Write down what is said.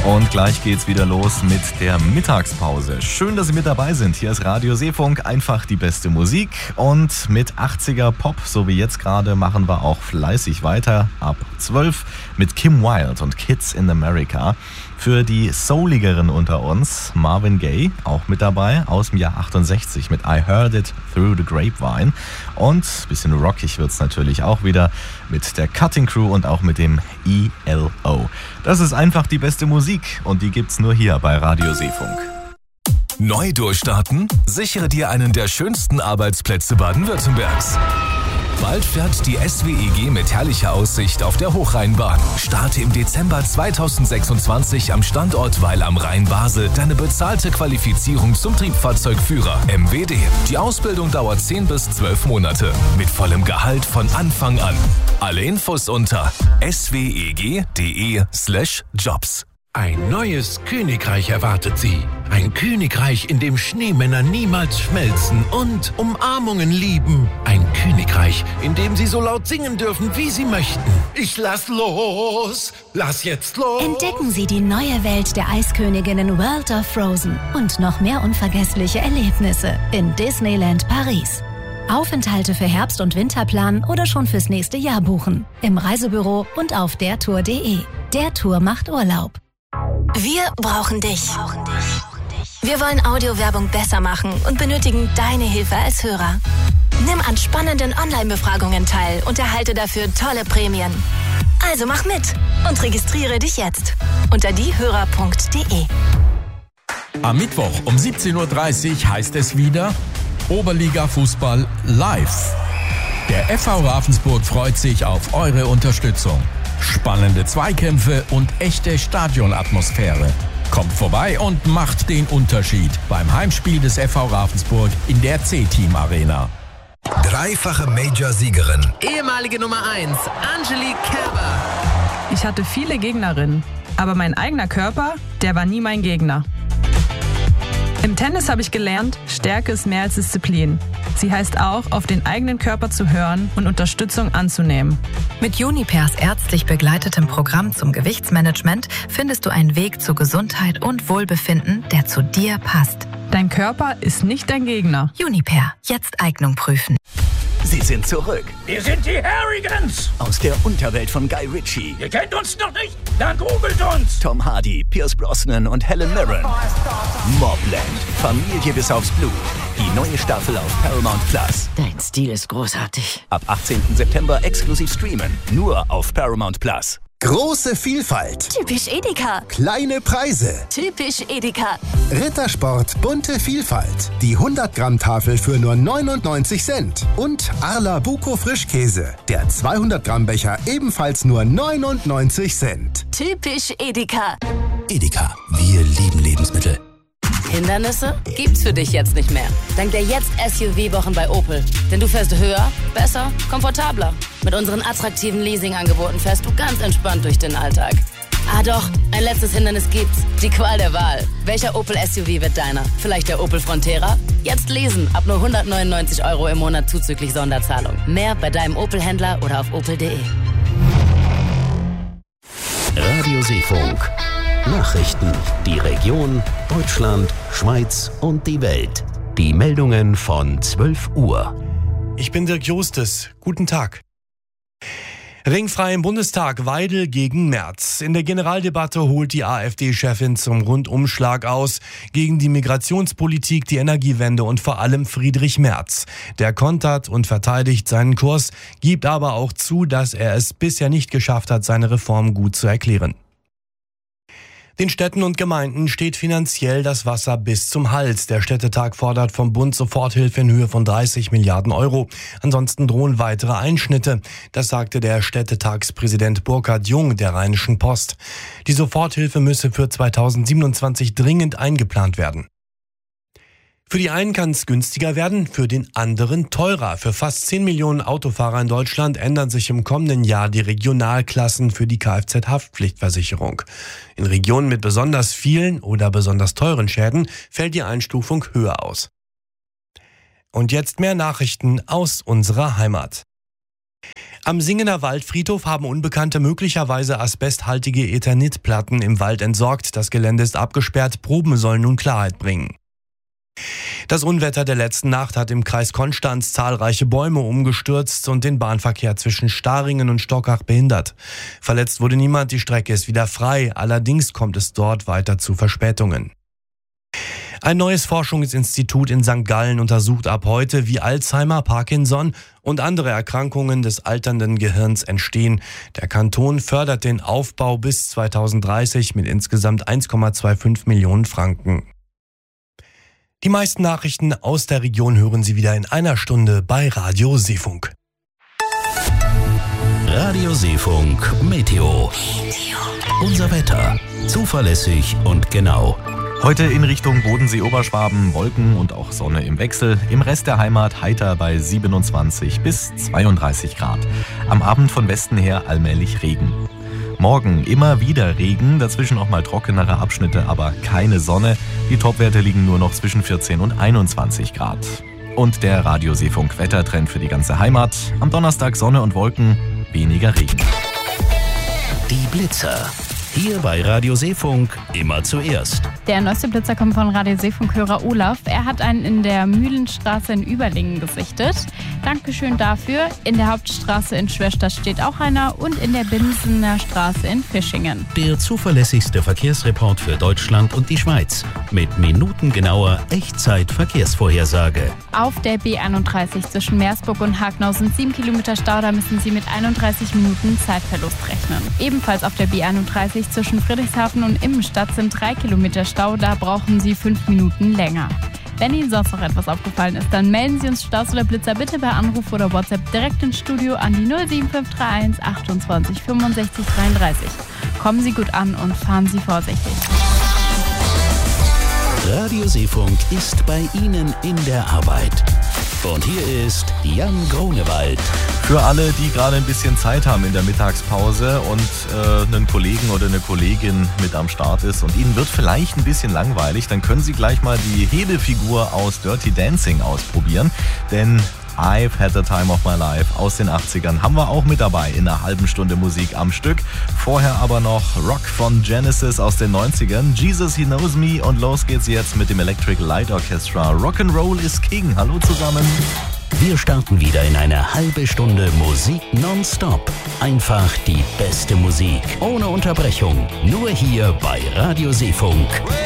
Und gleich geht's wieder los mit der Mittagspause. Schön, dass Sie mit dabei sind. Hier ist Radio Seefunk, einfach die beste Musik. Und mit 80er Pop, so wie jetzt gerade, machen wir auch fleißig weiter. Ab 12 mit Kim Wilde und Kids in America. Für die Souligeren unter uns, Marvin Gaye, auch mit dabei, aus dem Jahr 68 mit I Heard It Through the Grapevine. Und ein bisschen rockig wird's natürlich auch wieder mit der Cutting Crew und auch mit dem ELO. Das ist einfach die beste Musik und die gibt's nur hier bei Radio Seefunk. Neu durchstarten? Sichere dir einen der schönsten Arbeitsplätze Baden-Württembergs. Bald fährt die SWEG mit herrlicher Aussicht auf der Hochrheinbahn. Starte im Dezember 2026 am Standort Weil am Rhein Basel deine bezahlte Qualifizierung zum Triebfahrzeugführer MWD. Die Ausbildung dauert 10 bis 12 Monate mit vollem Gehalt von Anfang an. Alle Infos unter sweg.de/jobs. Ein neues Königreich erwartet Sie. Ein Königreich, in dem Schneemänner niemals schmelzen und Umarmungen lieben. Ein Königreich, in dem Sie so laut singen dürfen, wie Sie möchten. Ich lass los, lass jetzt los. Entdecken Sie die neue Welt der Eisköniginnen World of Frozen und noch mehr unvergessliche Erlebnisse in Disneyland Paris. Aufenthalte für Herbst- und Winter planen oder schon fürs nächste Jahr buchen. Im Reisebüro und auf dertour.de. Der Tour macht Urlaub. Wir brauchen dich. Wir wollen Audiowerbung besser machen und benötigen deine Hilfe als Hörer. Nimm an spannenden Online-Befragungen teil und erhalte dafür tolle Prämien. Also mach mit und registriere dich jetzt unter diehörer.de. Am Mittwoch um 17.30 Uhr heißt es wieder Oberliga Fußball live. Der FV Ravensburg freut sich auf eure Unterstützung. Spannende Zweikämpfe und echte Stadionatmosphäre. Kommt vorbei und macht den Unterschied beim Heimspiel des FV Ravensburg in der C-Team Arena. Dreifache Major-Siegerin. Ehemalige Nummer 1, Angelique Kerber. Ich hatte viele Gegnerinnen, aber mein eigener Körper, der war nie mein Gegner. Im Tennis habe ich gelernt, Stärke ist mehr als Disziplin. Sie heißt auch, auf den eigenen Körper zu hören und Unterstützung anzunehmen. Mit Junipers ärztlich begleitetem Programm zum Gewichtsmanagement findest du einen Weg zu Gesundheit und Wohlbefinden, der zu dir passt. Dein Körper ist nicht dein Gegner. Juniper, jetzt Eignung prüfen. Sie sind zurück. Wir sind die Harrigans. Aus der Unterwelt von Guy Ritchie. Ihr kennt uns noch nicht? Dann googelt uns. Tom Hardy, Pierce Brosnan und Helen Mirren. Mobland. Familie bis aufs Blut. Die neue Staffel auf Paramount Plus. Dein Stil ist großartig. Ab 18. September exklusiv streamen. Nur auf Paramount Plus. Große Vielfalt. Typisch Edeka. Kleine Preise. Typisch Edeka. Rittersport, bunte Vielfalt. Die 100-Gramm-Tafel für nur 99 Cent. Und Arla Buko Frischkäse. Der 200-Gramm-Becher ebenfalls nur 99 Cent. Typisch Edeka. Edeka. Wir lieben Lebensmittel. Hindernisse gibt's für dich jetzt nicht mehr. Dank der Jetzt-SUV-Wochen bei Opel. Denn du fährst höher, besser, komfortabler. Mit unseren attraktiven Leasing-Angeboten fährst du ganz entspannt durch den Alltag. Ah doch, ein letztes Hindernis gibt's. Die Qual der Wahl. Welcher Opel-SUV wird deiner? Vielleicht der Opel Frontera? Jetzt leasen. Ab nur 199 € im Monat zuzüglich Sonderzahlung. Mehr bei deinem Opel-Händler oder auf opel.de. Radio Seefunk. Nachrichten, die Region, Deutschland, Schweiz und die Welt. Die Meldungen von 12 Uhr. Ich bin Dirk Justes. Guten Tag. Ringfrei im Bundestag, Weidel gegen Merz. In der Generaldebatte holt die AfD-Chefin zum Rundumschlag aus gegen die Migrationspolitik, die Energiewende und vor allem Friedrich Merz. Der kontert und verteidigt seinen Kurs, gibt aber auch zu, dass er es bisher nicht geschafft hat, seine Reform gut zu erklären. Den Städten und Gemeinden steht finanziell das Wasser bis zum Hals. Der Städtetag fordert vom Bund Soforthilfe in Höhe von 30 Milliarden €. Ansonsten drohen weitere Einschnitte. Das sagte der Städtetagspräsident Burkhard Jung der Rheinischen Post. Die Soforthilfe müsse für 2027 dringend eingeplant werden. Für die einen kann es günstiger werden, für den anderen teurer. Für fast 10 Millionen Autofahrer in Deutschland ändern sich im kommenden Jahr die Regionalklassen für die Kfz-Haftpflichtversicherung. In Regionen mit besonders vielen oder besonders teuren Schäden fällt die Einstufung höher aus. Und jetzt mehr Nachrichten aus unserer Heimat. Am Singener Waldfriedhof haben Unbekannte möglicherweise asbesthaltige Eternitplatten im Wald entsorgt. Das Gelände ist abgesperrt. Proben sollen nun Klarheit bringen. Das Unwetter der letzten Nacht hat im Kreis Konstanz zahlreiche Bäume umgestürzt und den Bahnverkehr zwischen Staringen und Stockach behindert. Verletzt wurde niemand, die Strecke ist wieder frei. Allerdings kommt es dort weiter zu Verspätungen. Ein neues Forschungsinstitut in St. Gallen untersucht ab heute, wie Alzheimer, Parkinson und andere Erkrankungen des alternden Gehirns entstehen. Der Kanton fördert den Aufbau bis 2030 mit insgesamt 1,25 Millionen Franken. Die meisten Nachrichten aus der Region hören Sie wieder in einer Stunde bei Radio Seefunk. Radio Seefunk Meteo. Unser Wetter. Zuverlässig und genau. Heute in Richtung Bodensee-Oberschwaben, Wolken und auch Sonne im Wechsel. Im Rest der Heimat heiter bei 27 bis 32 Grad. Am Abend von Westen her allmählich Regen. Morgen immer wieder Regen, dazwischen auch mal trockenere Abschnitte, aber keine Sonne. Die Topwerte liegen nur noch zwischen 14 und 21 Grad. Und der Radio Seefunk Wettertrend für die ganze Heimat. Am Donnerstag Sonne und Wolken, weniger Regen. Die Blitzer. Hier bei Radio Seefunk immer zuerst. Der neueste Blitzer kommt von Radio Seefunk-Hörer Olaf. Er hat einen in der Mühlenstraße in Überlingen gesichtet. Dankeschön dafür. In der Hauptstraße in Schwerstadt steht auch einer und in der Binsener Straße in Fischingen. Der zuverlässigste Verkehrsreport für Deutschland und die Schweiz. Mit minutengenauer Echtzeit-Verkehrsvorhersage. Auf der B31 zwischen Meersburg und Hagnau sind 7 Kilometer Stau. Da müssen Sie mit 31 Minuten Zeitverlust rechnen. Ebenfalls auf der B31 zwischen Friedrichshafen und Immenstadt sind 3 Kilometer Stau, da brauchen Sie 5 Minuten länger. Wenn Ihnen sonst noch etwas aufgefallen ist, dann melden Sie uns Staus oder Blitzer bitte per Anruf oder WhatsApp direkt ins Studio an die 07531 28 65 33. Kommen Sie gut an und fahren Sie vorsichtig. Radio Seefunk ist bei Ihnen in der Arbeit. Und hier ist Jan Grunewald. Für alle, die gerade ein bisschen Zeit haben in der Mittagspause und einen Kollegen oder eine Kollegin mit am Start ist und Ihnen wird vielleicht ein bisschen langweilig, dann können Sie gleich mal die Hebefigur aus Dirty Dancing ausprobieren. Denn I've Had the Time of My Life aus den 80ern haben wir auch mit dabei in einer halben Stunde Musik am Stück. Vorher aber noch Rock von Genesis aus den 90ern, Jesus He Knows Me und los geht's jetzt mit dem Electric Light Orchestra. Rock'n'Roll is King. Hallo zusammen. Wir starten wieder in eine halbe Stunde Musik nonstop. Einfach die beste Musik, ohne Unterbrechung. Nur hier bei Radio Seefunk.